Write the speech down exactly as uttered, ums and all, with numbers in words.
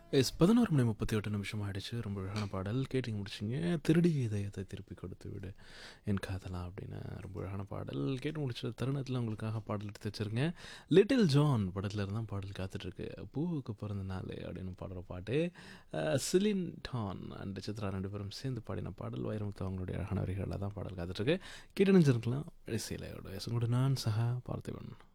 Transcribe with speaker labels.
Speaker 1: S பதினொரு மணி முப்பத்தி எட்டு நிமிஷம் ஆயிடுச்சு. ரொம்ப அழகான பாடல் கேட்டிங்க முடிச்சிங்க. திருடிய இதயத்தை திருப்பி கொடுத்து விடு என் காதலா அப்படின்னு ரொம்ப அழகான பாடல் கேட்டு முடிச்ச தருணத்தில் உங்களுக்காக பாடல் எடுத்து வச்சிருங்க. லிட்டில் ஜான் படத்தில் இருந்தால் பாடல் காத்துட்ருக்கு. பூவுக்கு பிறந்த நாள் அப்படின்னு பாடுற பாட்டு. அஹ், சிலின் டான் அண்ட் சித்ரா ரெண்டு பேரும் சேர்ந்து பாடின பாடல் வைரமுத்து அவங்களுடைய அழகான வரிகளில் தான் பாடல் காத்துட்ருக்கு. கேட்டு நினைச்சிருக்கலாம் இசையிலையோட உங்களோட நான் சஹா பார்த்திபன்.